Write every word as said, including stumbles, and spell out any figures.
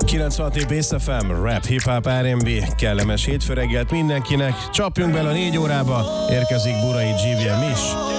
kilencvenhat Bass ef em, rap, hip-hop, er end bé, kellemes hétfő reggelt mindenkinek, csapjunk bele a négy órába, érkezik Burai gé vé em is.